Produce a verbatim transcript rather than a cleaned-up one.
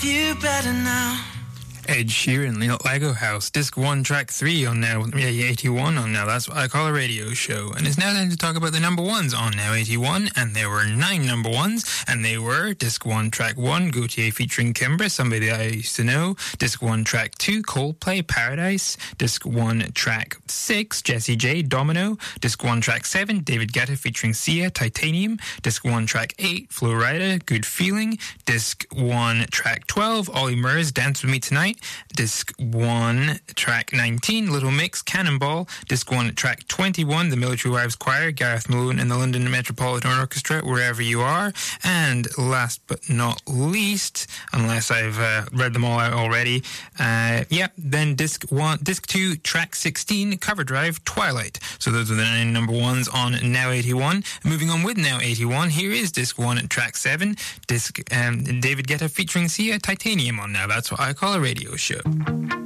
you better now. Ed Sheeran, Little Lego House, Disc one, Track three on Now, yeah, eighty-one on Now. That's what I call a radio show. And it's now time to talk about the number ones on Now eighty-one. And there were nine number ones. And they were Disc one, Track one, Gautier featuring Kimbra, somebody that I used to know. Disc one, Track two, Coldplay, Paradise. Disc one, Track six, Jessie J, Domino. Disc one, Track seven, David Guetta featuring Sia, Titanium. Disc one, Track eight, Flo Rida, Good Feeling. Disc one, Track twelve, Ollie Murs, Dance With Me Tonight. Disc one, Track nineteen, Little Mix, Cannonball. Disc one, Track twenty-one, The Military Wives Choir, Gareth Malone and the London Metropolitan Orchestra, Wherever You Are. And last but not least, unless I've uh, read them all out already, uh, yeah, then Disc one, Disc two, Track sixteen, Cover Drive, Twilight. So those are the nine number ones on Now eighty-one. Moving on with Now eighty-one, here is Disc one, Track seven, Disc um, David Guetta featuring Sia, Titanium on Now. That's what I call a radio show.